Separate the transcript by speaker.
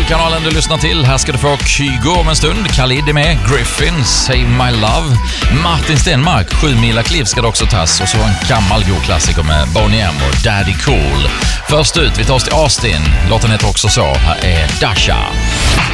Speaker 1: Metal-kanalen du lyssnar till. Här ska du få Kygo om en stund. Khalid är med. Griffin, Save My Love. Martin Stenmark, 7 mila kliv ska det också tas. Och så en gammal god klassiker med Boney M och Daddy Cool. Först ut, vi tar oss till Austin. Låten heter också så. Här är Dasha.